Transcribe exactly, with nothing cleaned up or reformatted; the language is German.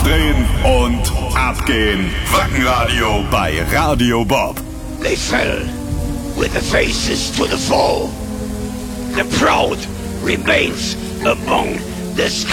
Aufdrehen und abgehen. Wackenradio bei Radio Bob. They fell with the faces to the foe. The proud remains among the